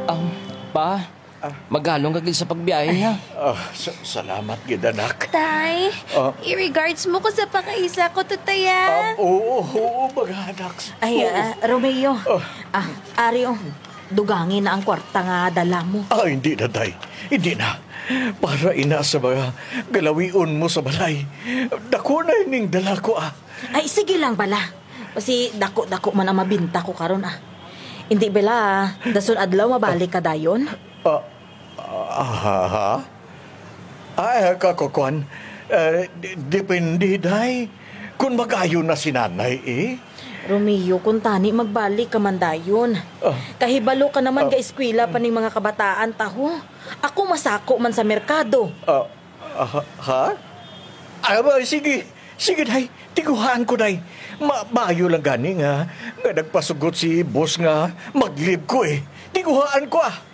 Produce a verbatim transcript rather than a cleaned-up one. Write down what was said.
Um, pa, magalong kagil sa pagbiyahe ha. Ah, sa- salamat, gidanak. Tay, Ah. i-regards mo ko sa pakaisa ko, Ah, tutaya. oo, oo, mga anak. Ay, ah, Romeo. Oh. Ah, Ario, dugangin na ang kwarta nga dala mo. Ah, hindi na, day. Hindi na. Para ina sa mga galawion mo sa balay. Dako na ining dala ko, ah. Ay, sige lang bala. Kasi dako-dako man ang mabinta ko karon ah. Hindi bala, dasun adlaw mabalik ka dayon. Ah, ah, ha? Ay, kakakwan. Uh, depende, day. Kung mag-ayo na si nanay, eh. Romeo, kung tani magbalik ka man dayon. Ah. Kahibalo ka naman ga eskwela pa ning mga kabataan taho. Ako masako man sa merkado. Ah, ah, ha? Ay, ba, sige. Sige, day. Tiguhaan ko, day. Ma Maayo lang gani nga. Nga nagpasugot si boss nga mag-leave ko, eh. Tiguhaan ko, ah.